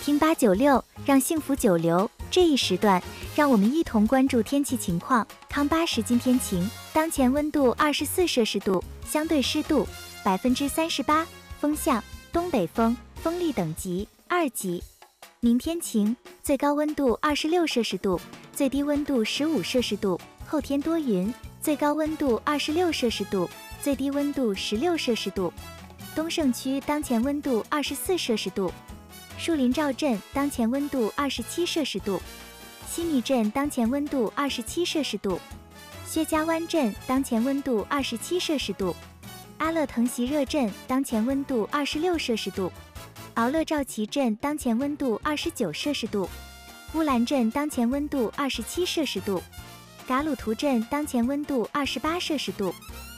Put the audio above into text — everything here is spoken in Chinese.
听896，让幸福久留。这一时段，让我们一同关注天气情况。康巴时今天晴，当前温度24摄氏度，相对湿度38%，风向东北风，风力等级2级。明天晴，最高温度26摄氏度，最低温度15摄氏度。后天多云，最高温度26摄氏度，最低温度16摄氏度。东胜区当前温度24摄氏度。树林赵镇当前温度27摄氏度，西米镇当前温度27摄氏度，薛家湾镇当前温度27摄氏度，阿勒腾席热镇当前温度26摄氏度，敖勒赵旗镇当前温度29摄氏度，乌兰镇当前温度27摄氏度，噶鲁图镇当前温度28摄氏度。